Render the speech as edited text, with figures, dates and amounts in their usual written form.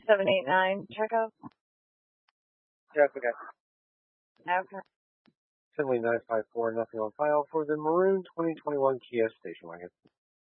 789 checkup. Yes, okay. Okay. Finley 954, nothing on file for the maroon 2021 Kia station wagon.